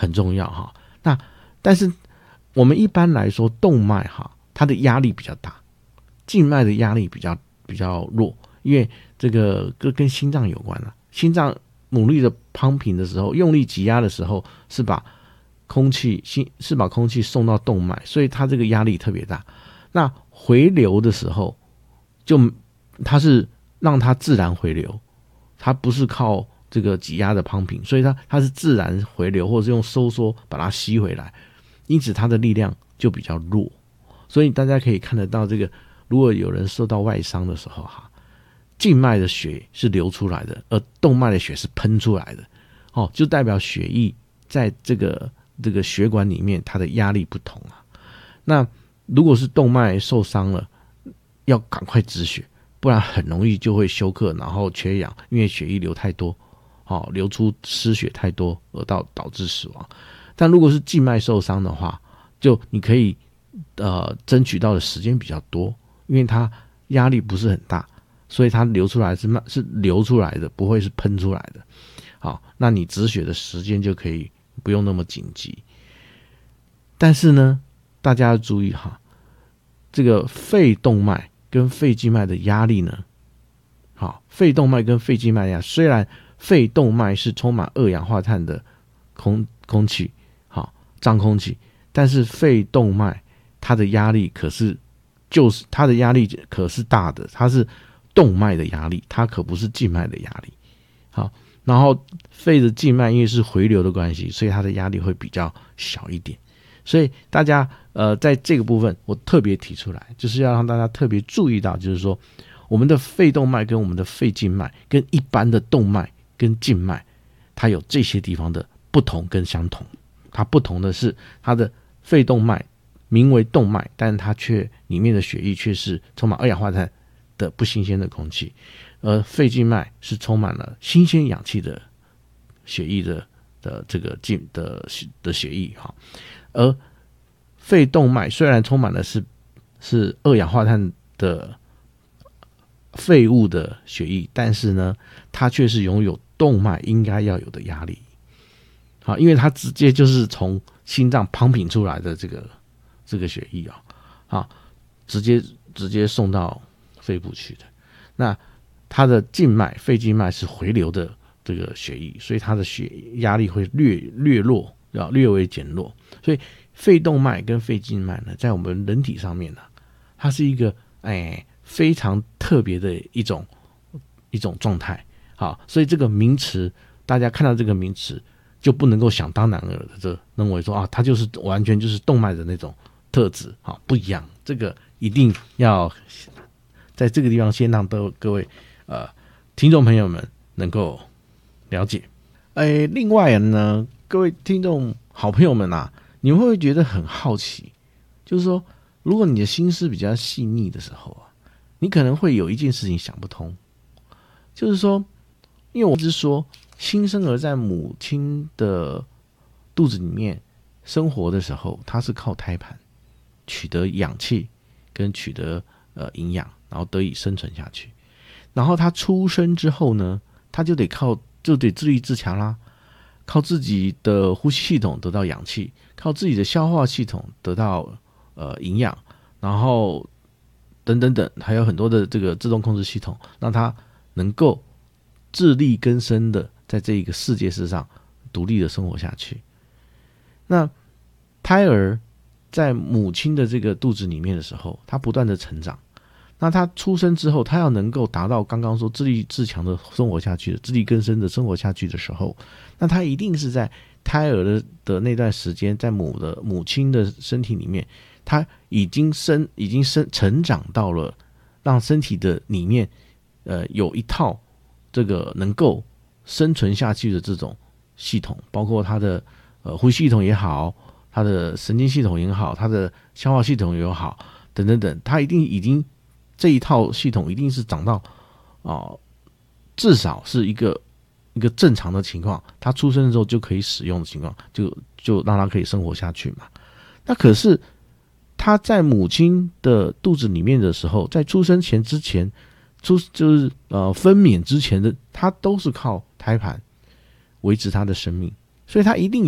很重要哈。那但是我们一般来说动脉哈，它的压力比较大，静脉的压力比较弱，因为这个跟心脏有关了。心脏努力的pumping的时候，用力挤压的时候，是把空气送到动脉，所以它这个压力特别大。那回流的时候，它是让它自然回流，它不是靠这个挤压的pumping，所以它是自然回流，或者是用收缩把它吸回来，因此它的力量就比较弱。所以大家可以看得到，这个如果有人受到外伤的时候哈，静脉的血是流出来的，而动脉的血是喷出来的，就代表血液在这个血管里面它的压力不同啊。那如果是动脉受伤了，要赶快止血，不然很容易就会休克，然后缺氧，因为血液流太多，流出失血太多而导致死亡。但如果是静脉受伤的话，就你可以争取到的时间比较多，因为它压力不是很大，所以它流出来是流出来的，不会是喷出来的。好，那你止血的时间就可以不用那么紧急。但是呢，大家要注意哈，这个肺动脉跟肺静脉的压力呢，好，肺动脉跟肺静脉压，虽然肺动脉是充满二氧化碳的空气，好，脏空气，但是肺动脉它的压力它的压力可是大的，它是动脉的压力，它可不是静脉的压力。好，然后肺的静脉因为是回流的关系，所以它的压力会比较小一点。所以大家在这个部分我特别提出来，就是要让大家特别注意到，就是说我们的肺动脉跟我们的肺静脉跟一般的动脉跟静脉，它有这些地方的不同跟相同。它不同的是，它的肺动脉名为动脉，但它却里面的血液却是充满二氧化碳的不新鲜的空气，而肺静脉是充满了新鲜氧气的血液的这个的血液哈。而肺动脉虽然充满了是二氧化碳的废物的血液，但是呢，它却是拥有动脉应该要有的压力。好，因为它直接就是从心脏pumping出来的这个血液直接送到肺部去的。那它的静脉肺静脉是回流的这个血液，所以它的血压力会略弱，略微减弱。所以肺动脉跟肺静脉呢，在我们人体上面呢，它是一个非常特别的一种状态。好，所以这个名词大家看到这个名词就不能够想当然了的认为说它就是完全就是动脉的那种特质，不一样。这个一定要在这个地方先让各位听众朋友们能够了解。另外呢，各位听众好朋友们你们会不会觉得很好奇？就是说，如果你的心思比较细腻的时候你可能会有一件事情想不通，就是说，因为我一直说，新生儿在母亲的肚子里面生活的时候，他是靠胎盘取得氧气跟取得营养，然后得以生存下去。然后他出生之后呢，他就得自立自强啦，靠自己的呼吸系统得到氧气，靠自己的消化系统得到营养，然后等等等，还有很多的这个自动控制系统，让他能够自力更生的在这一个世界上独立的生活下去。那胎儿在母亲的这个肚子里面的时候，他不断的成长。那他出生之后，他要能够达到刚刚说自立自强的生活下去的，自力更生的生活下去的时候，那他一定是在胎儿的那段时间，在母亲的身体里面，他已经成长到了让身体的里面有一套这个能够生存下去的这种系统，包括他的呼吸系统也好，他的神经系统也好，他的消化系统也好，等等等，他一定已经这一套系统一定是长到至少是一个正常的情况，他出生的时候就可以使用的情况，就让他可以生活下去嘛。那可是他在母亲的肚子里面的时候，在出生之前就是分娩之前的，他都是靠胎盘维持他的生命，所以他一定